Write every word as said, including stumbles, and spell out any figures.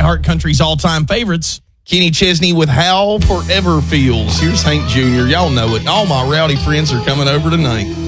iHeart Country's all-time favorites. Kenny Chesney with How Forever Feels. Here's Hank Junior Y'all know it. All my rowdy friends are coming over tonight.